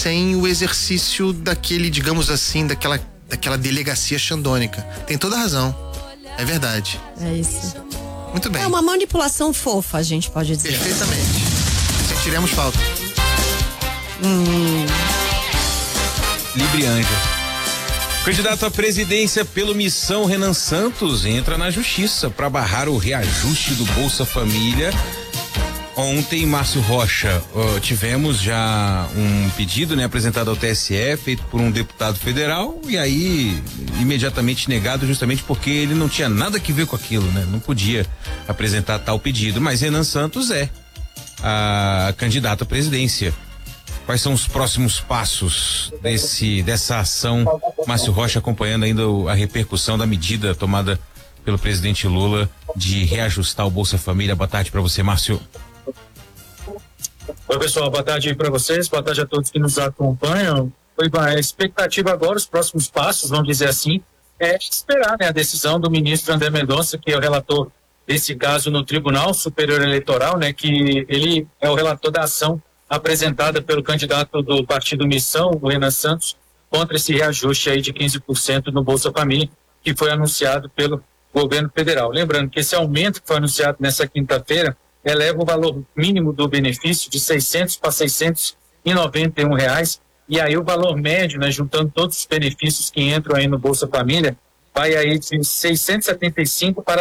sem o exercício daquele, digamos assim, daquela delegacia xandônica. Tem toda a razão. É verdade. É isso. Muito bem. É uma manipulação fofa, a gente pode dizer. Perfeitamente. Sentiremos falta. Livre Anja. Candidato à presidência pelo Missão, Renan Santos entra na justiça para barrar o reajuste do Bolsa Família. Ontem, Márcio Rocha, tivemos já um pedido, né, apresentado ao TSE, feito por um deputado federal, e aí imediatamente negado, justamente porque ele não tinha nada que ver com aquilo, né? Não podia apresentar tal pedido, mas Renan Santos é a candidata à presidência. Quais são os próximos passos dessa ação? Márcio Rocha acompanhando ainda a repercussão da medida tomada pelo presidente Lula de reajustar o Bolsa Família. Boa tarde para você, Márcio. Oi, pessoal, boa tarde para vocês, boa tarde a todos que nos acompanham. A expectativa agora, os próximos passos, vamos dizer assim, é esperar, né, a decisão do ministro André Mendonça, que é o relator desse caso no Tribunal Superior Eleitoral, né, que ele é o relator da ação apresentada pelo candidato do Partido Missão, o Renan Santos, contra esse reajuste aí de 15% no Bolsa Família, que foi anunciado pelo governo federal. Lembrando que esse aumento que foi anunciado nessa quinta-feira eleva o valor mínimo do benefício de R$600 para R$691, e aí o valor médio, né, juntando todos os benefícios que entram aí no Bolsa Família, vai aí de R$675 para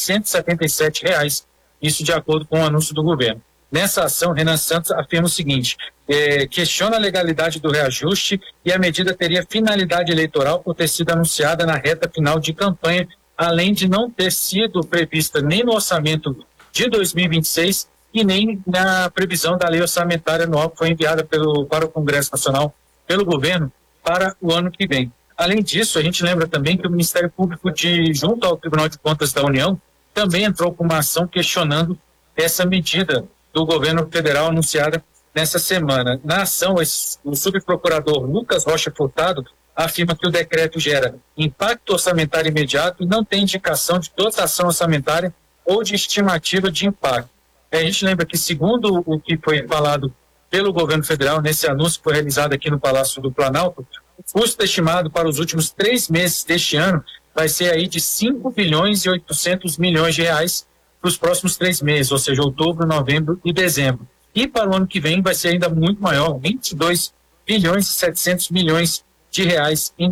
R$777, isso de acordo com o anúncio do governo. Nessa ação, Renan Santos afirma o seguinte: questiona a legalidade do reajuste e a medida teria finalidade eleitoral por ter sido anunciada na reta final de campanha, além de não ter sido prevista nem no orçamento de 2026 e nem na previsão da lei orçamentária anual que foi enviada para o Congresso Nacional pelo governo para o ano que vem. Além disso, a gente lembra também que o Ministério Público, junto ao Tribunal de Contas da União, também entrou com uma ação questionando essa medida do governo federal anunciada nessa semana. Na ação, o subprocurador Lucas Rocha Furtado afirma que o decreto gera impacto orçamentário imediato e não tem indicação de dotação orçamentária ou de estimativa de impacto. A gente lembra que, segundo o que foi falado pelo governo federal nesse anúncio que foi realizado aqui no Palácio do Planalto, o custo estimado para os últimos 3 meses deste ano vai ser aí de 5 bilhões e 800 milhões de reais para os próximos 3 meses, ou seja, outubro, novembro e dezembro. E para o ano que vem vai ser ainda muito maior, 22 bilhões e 700 milhões de reais em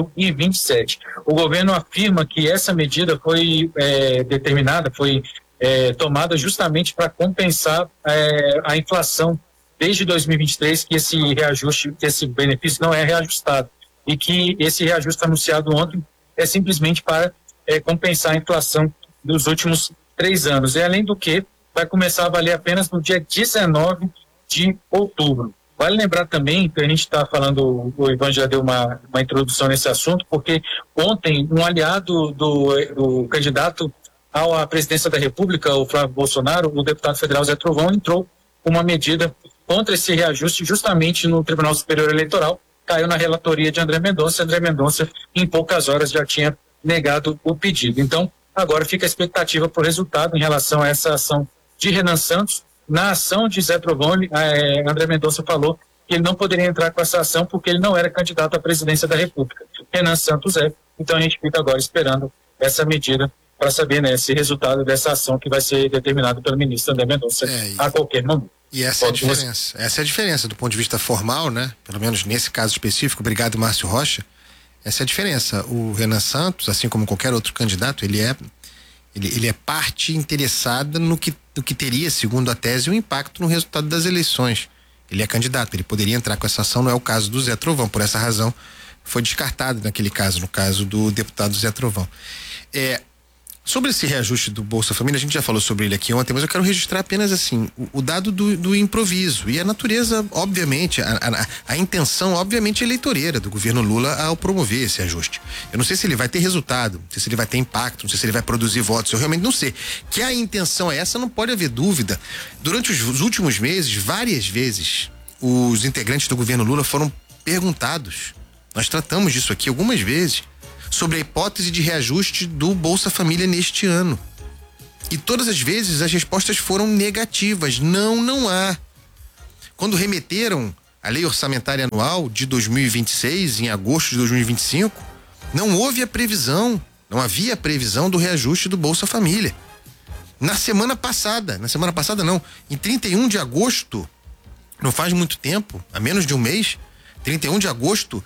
2027. O governo afirma que essa medida foi determinada, foi tomada justamente para compensar a inflação desde 2023, que esse reajuste, que esse benefício não é reajustado, e que esse reajuste anunciado ontem é simplesmente para compensar a inflação dos últimos 3 anos. E além do que, vai começar a valer apenas no dia 19 de outubro. Vale lembrar também que a gente está falando, o Ivan já deu uma introdução nesse assunto, porque ontem um aliado do candidato à presidência da República, o Flávio Bolsonaro, o deputado federal Zé Trovão, entrou com uma medida contra esse reajuste justamente no Tribunal Superior Eleitoral, caiu na relatoria de André Mendonça. André Mendonça, em poucas horas, já tinha negado o pedido. Então, agora fica a expectativa para o resultado em relação a essa ação de Renan Santos. Na ação de Zé Trovão, André Mendonça falou que ele não poderia entrar com essa ação porque ele não era candidato à presidência da República. Renan Santos é. Então a gente fica agora esperando essa medida para saber, né, esse resultado dessa ação que vai ser determinado pelo ministro André Mendonça a qualquer momento. E essa é a diferença. Essa é a diferença do ponto de vista formal, né? Pelo menos nesse caso específico. Obrigado, Márcio Rocha. Essa é a diferença. O Renan Santos, assim como qualquer outro candidato, ele é parte interessada no que teria, segundo a tese, um impacto no resultado das eleições. Ele é candidato, ele poderia entrar com essa ação, não é o caso do Zé Trovão. Por essa razão, foi descartado naquele caso, no caso do deputado Zé Trovão. Sobre esse reajuste do Bolsa Família, a gente já falou sobre ele aqui ontem, mas eu quero registrar apenas assim, o dado do improviso e a natureza, obviamente, a intenção, obviamente, eleitoreira do governo Lula ao promover esse ajuste. Eu não sei se ele vai ter resultado, não sei se ele vai ter impacto, não sei se ele vai produzir votos, eu realmente não sei. Que a intenção é essa, não pode haver dúvida. Durante os últimos meses, várias vezes, os integrantes do governo Lula foram perguntados, nós tratamos disso aqui algumas vezes, sobre a hipótese de reajuste do Bolsa Família neste ano. E todas as vezes as respostas foram negativas. Não há. Quando remeteram a lei orçamentária anual de 2026, em agosto de 2025, não havia previsão do reajuste do Bolsa Família. Na semana passada não, em 31 de agosto, não faz muito tempo, há menos de um mês, 31 de agosto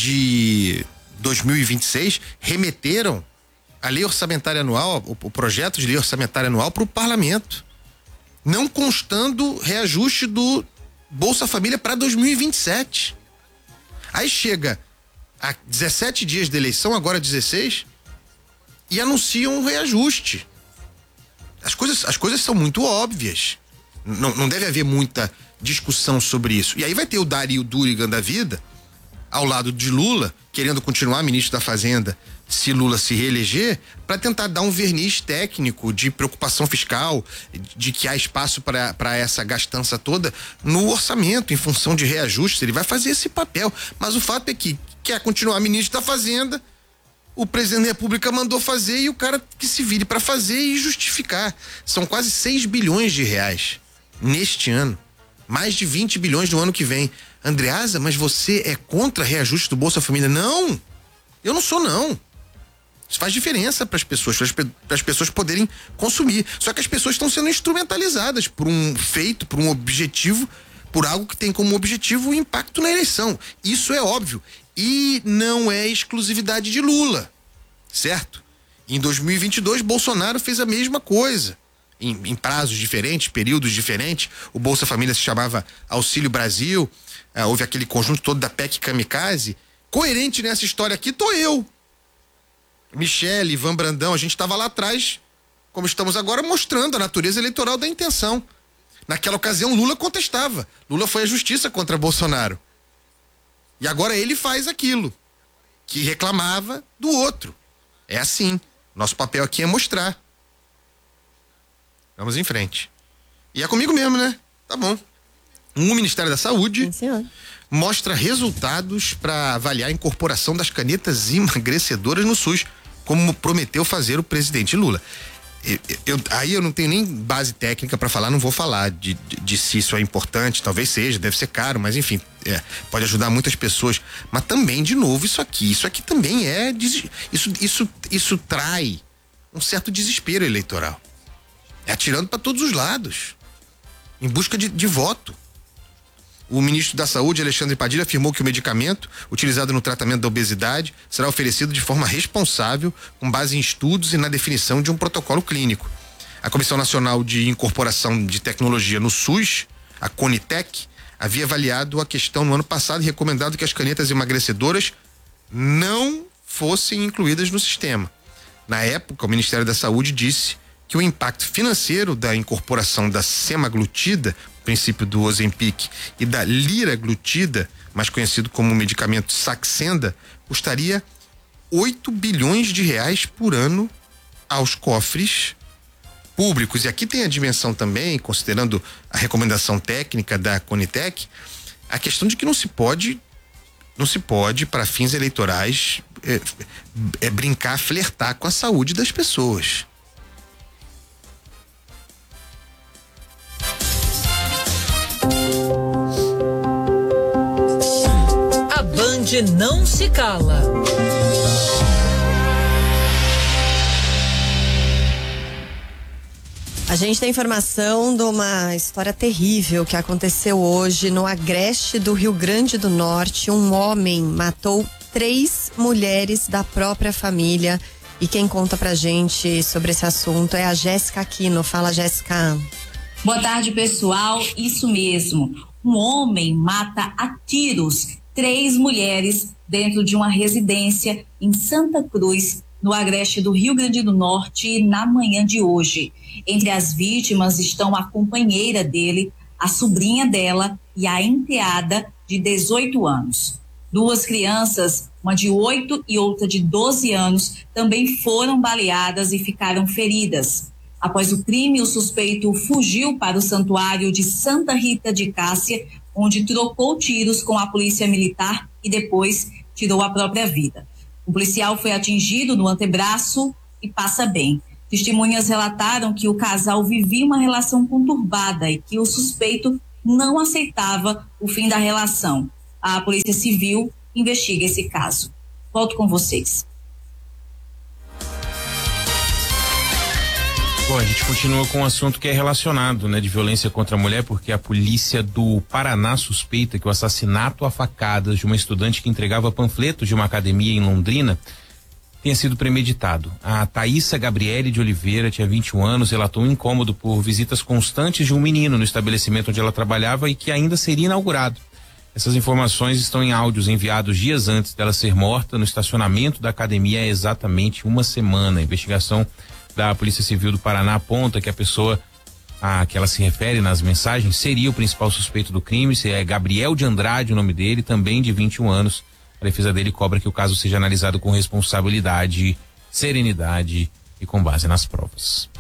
de 2026, remeteram a lei orçamentária anual, o projeto de lei orçamentária anual para o parlamento, não constando reajuste do Bolsa Família para 2027. Aí chega a 17 dias de eleição, agora 16, e anunciam um reajuste. As coisas são muito óbvias. Não deve haver muita discussão sobre isso. E aí vai ter o Dario Durigan da vida, ao lado de Lula, querendo continuar ministro da Fazenda se Lula se reeleger, para tentar dar um verniz técnico de preocupação fiscal, de que há espaço para essa gastança toda no orçamento, em função de reajustes. Ele vai fazer esse papel. Mas o fato é que quer continuar ministro da Fazenda, o presidente da República mandou fazer e o cara que se vire para fazer e justificar. São quase 6 bilhões de reais neste ano. Mais de 20 bilhões no ano que vem. Andreasa, mas você é contra reajuste do Bolsa Família? Não, eu não sou não. Isso faz diferença para as pessoas, para as pessoas poderem consumir. Só que as pessoas estão sendo instrumentalizadas por um objetivo, por algo que tem como objetivo o impacto na eleição. Isso é óbvio. E não é exclusividade de Lula, certo? Em 2022, Bolsonaro fez a mesma coisa. Em prazos diferentes, períodos diferentes. O Bolsa Família se chamava Auxílio Brasil. Houve aquele conjunto todo da PEC Kamikaze. Coerente nessa história aqui tô eu. Michele, Ivan Brandão, a gente estava lá atrás, como estamos agora, mostrando a natureza eleitoral da intenção. Naquela ocasião, Lula contestava. Lula foi à justiça contra Bolsonaro. E agora ele faz aquilo que reclamava do outro. É assim. Nosso papel aqui é mostrar. Vamos em frente. E é comigo mesmo, né? Tá bom. O Ministério da Saúde mostra resultados para avaliar a incorporação das canetas emagrecedoras no SUS, como prometeu fazer o presidente Lula. Aí eu não tenho nem base técnica para falar, não vou falar de se isso é importante, talvez seja, deve ser caro, mas enfim, pode ajudar muitas pessoas. Mas também, de novo, isso aqui também isso trai um certo desespero eleitoral. É atirando para todos os lados, em busca de voto. O ministro da Saúde, Alexandre Padilha, afirmou que o medicamento utilizado no tratamento da obesidade será oferecido de forma responsável, com base em estudos e na definição de um protocolo clínico. A Comissão Nacional de Incorporação de Tecnologia no SUS, a CONITEC, havia avaliado a questão no ano passado e recomendado que as canetas emagrecedoras não fossem incluídas no sistema. Na época, o Ministério da Saúde disse que o impacto financeiro da incorporação da semaglutida, princípio do Ozempic, e da liraglutida, mais conhecido como medicamento Saxenda, custaria 8 bilhões de reais por ano aos cofres públicos. E aqui tem a dimensão também, considerando a recomendação técnica da Conitec, a questão de que não se pode, para fins eleitorais, brincar, flertar com a saúde das pessoas. Não se cala. A gente tem informação de uma história terrível que aconteceu hoje no Agreste do Rio Grande do Norte. Um homem matou 3 mulheres da própria família. E quem conta pra gente sobre esse assunto é a Jéssica Aquino. Fala, Jéssica. Boa tarde, pessoal. Isso mesmo. Um homem mata a tiros 3 mulheres dentro de uma residência em Santa Cruz, no Agreste do Rio Grande do Norte, na manhã de hoje. Entre as vítimas estão a companheira dele, a sobrinha dela e a enteada de 18 anos. 2 crianças, uma de 8 e outra de 12 anos, também foram baleadas e ficaram feridas. Após o crime, o suspeito fugiu para o santuário de Santa Rita de Cássia, onde trocou tiros com a polícia militar e depois tirou a própria vida. O policial foi atingido no antebraço e passa bem. Testemunhas relataram que o casal vivia uma relação conturbada e que o suspeito não aceitava o fim da relação. A Polícia Civil investiga esse caso. Volto com vocês. Bom, a gente continua com um assunto que é relacionado, né, de violência contra a mulher, porque a polícia do Paraná suspeita que o assassinato a facadas de uma estudante que entregava panfletos de uma academia em Londrina tenha sido premeditado. A Thaísa Gabriele de Oliveira tinha 21 anos, relatou um incômodo por visitas constantes de um menino no estabelecimento onde ela trabalhava e que ainda seria inaugurado. Essas informações estão em áudios enviados dias antes dela ser morta no estacionamento da academia há exatamente uma semana. A investigação da Polícia Civil do Paraná aponta que a pessoa a que ela se refere nas mensagens seria o principal suspeito do crime, é Gabriel de Andrade o nome dele, também de 21 anos. A defesa dele cobra que o caso seja analisado com responsabilidade, serenidade e com base nas provas.